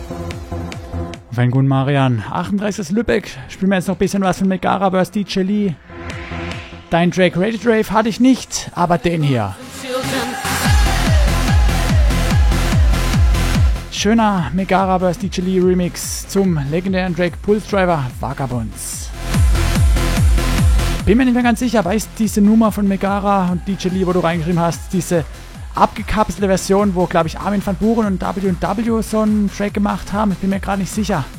Fein gut, Marian. 38. Lübeck. Spielen wir jetzt noch ein bisschen was von Megara vs. DJ Lee. Dein Track Ready Rave hatte ich nicht, aber den hier. Schöner Megara vs. DJ Lee Remix zum legendären Track Pulse Driver Vagabonds. Bin mir nicht mehr ganz sicher, weiß diese Nummer von Megara und DJ Lee, wo du reingeschrieben hast, diese abgekapselte Version, wo, glaube ich, Armin van Buuren und W&W so einen Track gemacht haben. Ich bin mir gerade nicht sicher.